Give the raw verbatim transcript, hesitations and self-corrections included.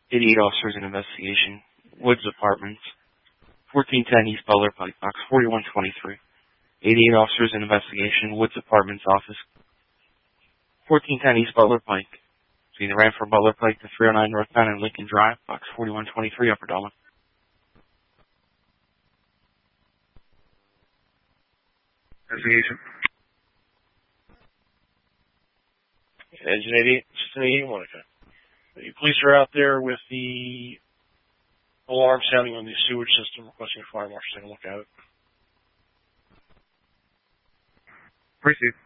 eighty-eight officers in investigation, Woods Apartments, fourteen ten East Butler Pike, box forty-one twenty-three. eighty-eight officers in investigation, Woods Apartments office, fourteen ten East Butler Pike. Between the Ranford Butler Pike to three oh nine Northbound and Lincoln Drive, box forty-one twenty-three, Upper Delaware. Investigation. Engine eighty-eight, just an eighty-eight Monica. The police are out there with the alarm sounding on the sewage system, requesting a fire marshal take a look at it. Proceed.